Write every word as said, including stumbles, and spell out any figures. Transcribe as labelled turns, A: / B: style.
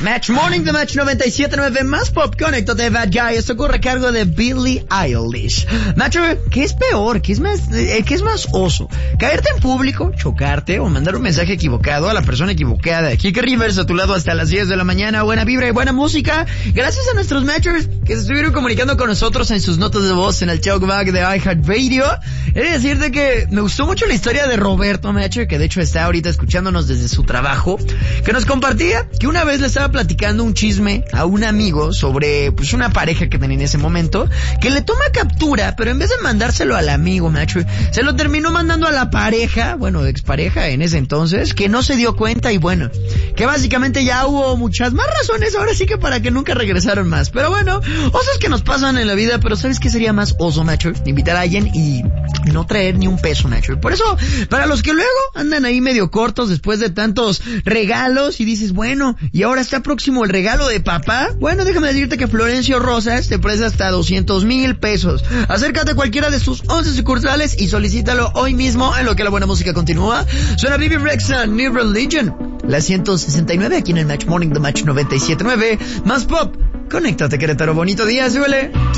A: Match Morning de Match noventa y siete punto nueve, más pop, conéctate, Bad Guy. Esto corre a cargo de Billie Eilish. Match, ¿qué es peor? ¿Qué es más, eh, qué es más oso? ¿Caerte en público, chocarte o mandar un mensaje equivocado a la persona equivocada? Kike Rivers a tu lado hasta las diez de la mañana. Buena vibra y buena música. Gracias a nuestros Matchers que se estuvieron comunicando con nosotros en sus notas de voz en el talkback de iHeartRadio. He de decirte que me gustó mucho la historia de Roberto Matcher, que de hecho está ahorita escuchándonos desde su trabajo, que nos compartía que una vez le estaba platicando un chisme a un amigo sobre pues una pareja que tenía en ese momento, que le toma captura, pero en vez de mandárselo al amigo Matcher, se lo terminó mandando a la pareja, bueno, expareja en ese entonces, que no se dio cuenta y bueno, que básicamente ya hubo muchas más razones ahora sí que para que nunca regresaron más. Pero bueno, osos que nos pasan en la vida, pero ¿sabes qué sería más oso, Matcher? Invitar a alguien y no traer ni un peso, Matcher. Por eso, para los que luego andan ahí medio cortos después de tantos regalos y dices, bueno, y ahora está próximo el regalo de papá, bueno, déjame decirte que Florencio Rosas te presta hasta doscientos mil pesos. Acércate a cualquiera de sus once sucursales y solicítalo hoy mismo en lo que la buena música continúa. Suena Bibi Rexha, New Religion, la ciento sesenta y nueve aquí en el Match Morning de Match noventa y siete punto nueve, más pop. Conéctate, Querétaro, bonito día, súbele.